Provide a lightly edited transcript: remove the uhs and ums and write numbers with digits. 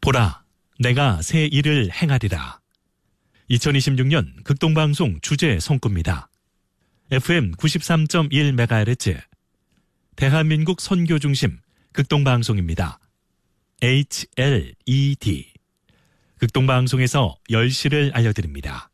보라, 내가 새 일을 행하리라. 2026년 극동방송 주제 송구입니다. FM 93.1MHz 대한민국 선교 중심 극동방송입니다. HLED 극동방송에서 10시를 알려드립니다.